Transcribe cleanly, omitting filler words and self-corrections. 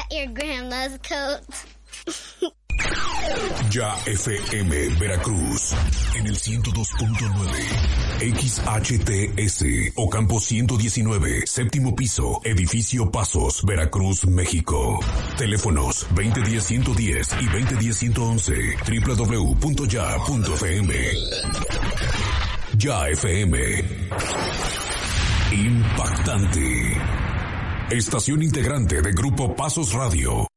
at your grandma's coat. Ya FM Veracruz en el 102.9 XHTS Ocampo 119, séptimo piso, edificio Pasos, Veracruz, México. Teléfonos 2010-110 y 2010-111, www.ya.fm. Ya FM. Impactante. Estación integrante de Grupo Pasos Radio.